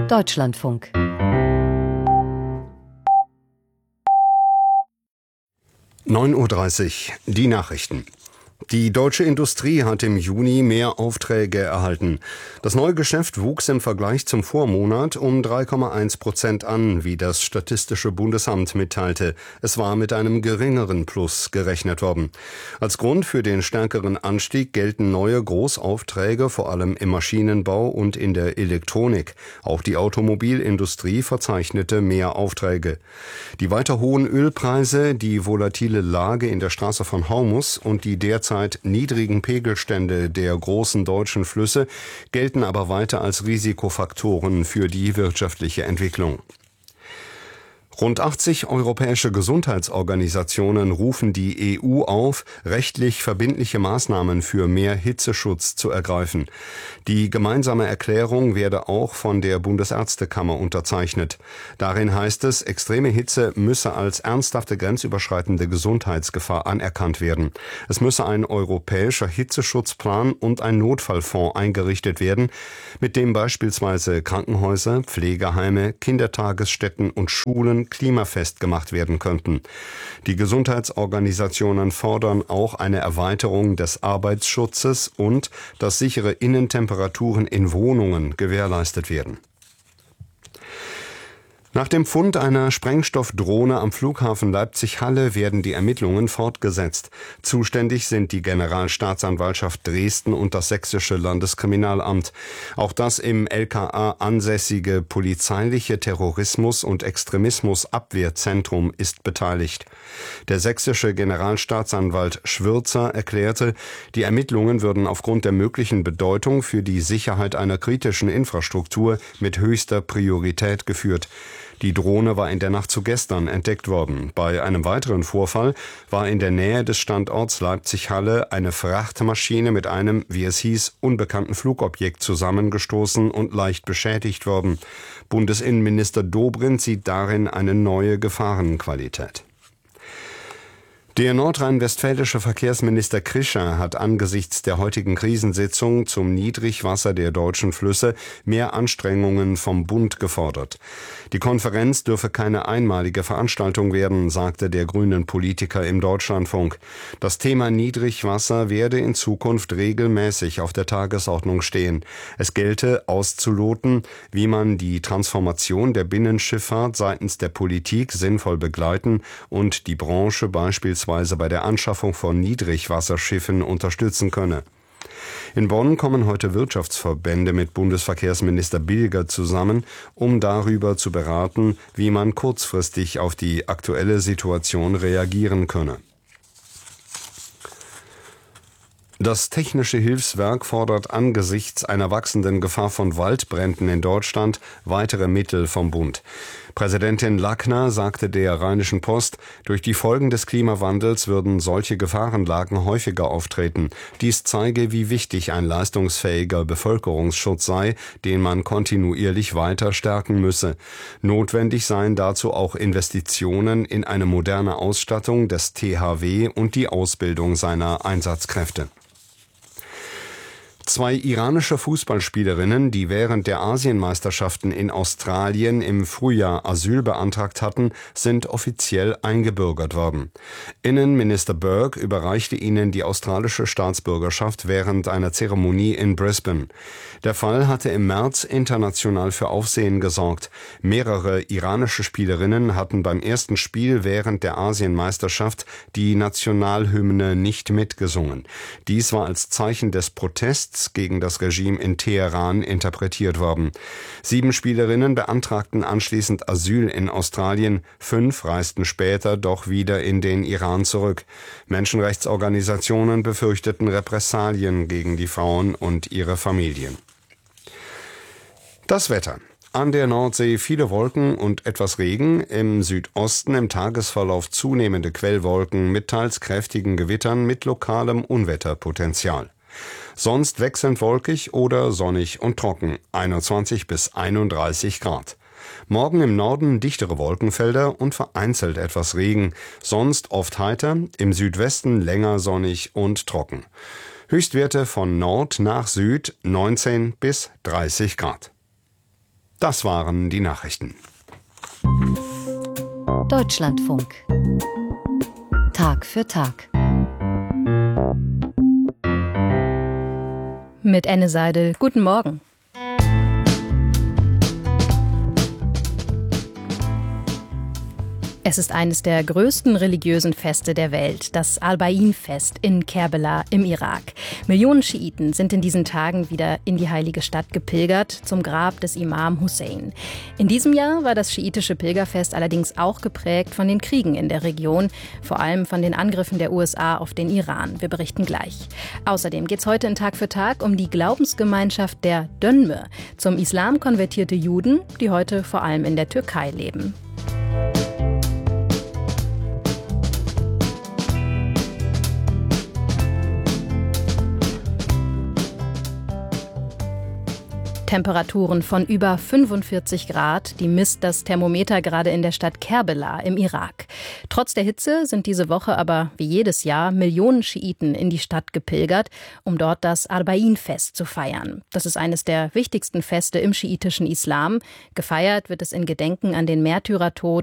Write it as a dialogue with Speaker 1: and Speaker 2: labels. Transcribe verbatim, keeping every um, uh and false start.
Speaker 1: Deutschlandfunk.
Speaker 2: neun Uhr dreißig, die Nachrichten. Die deutsche Industrie hat im Juni mehr Aufträge erhalten. Das neue Geschäft wuchs im Vergleich zum Vormonat um drei Komma eins Prozent an, wie das Statistische Bundesamt mitteilte. Es war mit einem geringeren Plus gerechnet worden. Als Grund für den stärkeren Anstieg gelten neue Großaufträge, vor allem im Maschinenbau und in der Elektronik. Auch die Automobilindustrie verzeichnete mehr Aufträge. Die weiter hohen Ölpreise, die volatile Lage in der Straße von Hormuz und die derzeit niedrigen Pegelstände der großen deutschen Flüsse gelten aber weiter als Risikofaktoren für die wirtschaftliche Entwicklung. Rund achtzig europäische Gesundheitsorganisationen rufen die E U auf, rechtlich verbindliche Maßnahmen für mehr Hitzeschutz zu ergreifen. Die gemeinsame Erklärung werde auch von der Bundesärztekammer unterzeichnet. Darin heißt es, extreme Hitze müsse als ernsthafte grenzüberschreitende Gesundheitsgefahr anerkannt werden. Es müsse ein europäischer Hitzeschutzplan und ein Notfallfonds eingerichtet werden, mit dem beispielsweise Krankenhäuser, Pflegeheime, Kindertagesstätten und Schulen klimafest gemacht werden könnten. Die Gesundheitsorganisationen fordern auch eine Erweiterung des Arbeitsschutzes und dass sichere Innentemperaturen in Wohnungen gewährleistet werden. Nach dem Fund einer Sprengstoffdrohne am Flughafen Leipzig-Halle werden die Ermittlungen fortgesetzt. Zuständig sind die Generalstaatsanwaltschaft Dresden und das Sächsische Landeskriminalamt. Auch das im L K A ansässige polizeiliche Terrorismus- und Extremismusabwehrzentrum ist beteiligt. Der sächsische Generalstaatsanwalt Schwürzer erklärte, die Ermittlungen würden aufgrund der möglichen Bedeutung für die Sicherheit einer kritischen Infrastruktur mit höchster Priorität geführt. Die Drohne war in der Nacht zu gestern entdeckt worden. Bei einem weiteren Vorfall war in der Nähe des Standorts Leipzig-Halle eine Frachtmaschine mit einem, wie es hieß, unbekannten Flugobjekt zusammengestoßen und leicht beschädigt worden. Bundesinnenminister Dobrindt sieht darin eine neue Gefahrenqualität. Der nordrhein-westfälische Verkehrsminister Krischer hat angesichts der heutigen Krisensitzung zum Niedrigwasser der deutschen Flüsse mehr Anstrengungen vom Bund gefordert. Die Konferenz dürfe keine einmalige Veranstaltung werden, sagte der grünen Politiker im Deutschlandfunk. Das Thema Niedrigwasser werde in Zukunft regelmäßig auf der Tagesordnung stehen. Es gelte auszuloten, wie man die Transformation der Binnenschifffahrt seitens der Politik sinnvoll begleiten und die Branche beispielsweise bei der Anschaffung von Niedrigwasserschiffen unterstützen könne. In Bonn kommen heute Wirtschaftsverbände mit Bundesverkehrsminister Bilger zusammen, um darüber zu beraten, wie man kurzfristig auf die aktuelle Situation reagieren könne. Das Technische Hilfswerk fordert angesichts einer wachsenden Gefahr von Waldbränden in Deutschland weitere Mittel vom Bund. Präsidentin Lackner sagte der Rheinischen Post, durch die Folgen des Klimawandels würden solche Gefahrenlagen häufiger auftreten. Dies zeige, wie wichtig ein leistungsfähiger Bevölkerungsschutz sei, den man kontinuierlich weiter stärken müsse. Notwendig seien dazu auch Investitionen in eine moderne Ausstattung des T H W und die Ausbildung seiner Einsatzkräfte. Zwei iranische Fußballspielerinnen, die während der Asienmeisterschaften in Australien im Frühjahr Asyl beantragt hatten, sind offiziell eingebürgert worden. Innenminister Burke überreichte ihnen die australische Staatsbürgerschaft während einer Zeremonie in Brisbane. Der Fall hatte im März international für Aufsehen gesorgt. Mehrere iranische Spielerinnen hatten beim ersten Spiel während der Asienmeisterschaft die Nationalhymne nicht mitgesungen. Dies war als Zeichen des Protests gegen das Regime in Teheran interpretiert worden. Sieben Spielerinnen beantragten anschließend Asyl in Australien, fünf reisten später doch wieder in den Iran zurück. Menschenrechtsorganisationen befürchteten Repressalien gegen die Frauen und ihre Familien. Das Wetter. An der Nordsee viele Wolken und etwas Regen, im Südosten im Tagesverlauf zunehmende Quellwolken mit teils kräftigen Gewittern mit lokalem Unwetterpotenzial. Sonst wechselnd wolkig oder sonnig und trocken, einundzwanzig bis einunddreißig Grad. Morgen im Norden dichtere Wolkenfelder und vereinzelt etwas Regen, sonst oft heiter, im Südwesten länger sonnig und trocken. Höchstwerte von Nord nach Süd neunzehn bis dreißig Grad. Das waren die Nachrichten.
Speaker 1: Deutschlandfunk. Tag für Tag. Mit Enne Seidel. Guten Morgen. Es ist eines der größten religiösen Feste der Welt, das Arbain-Fest in Kerbela im Irak. Millionen Schiiten sind in diesen Tagen wieder in die heilige Stadt gepilgert, zum Grab des Imam Hussein. In diesem Jahr war das schiitische Pilgerfest allerdings auch geprägt von den Kriegen in der Region, vor allem von den Angriffen der U S A auf den Iran. Wir berichten gleich. Außerdem geht es heute in Tag für Tag um die Glaubensgemeinschaft der Dönme, zum Islam konvertierte Juden, die heute vor allem in der Türkei leben. Temperaturen von über fünfundvierzig Grad, die misst das Thermometer gerade in der Stadt Kerbela im Irak. Trotz der Hitze sind diese Woche aber, wie jedes Jahr, Millionen Schiiten in die Stadt gepilgert, um dort das Arbain-Fest zu feiern. Das ist eines der wichtigsten Feste im schiitischen Islam. Gefeiert wird es in Gedenken an den Märtyrertod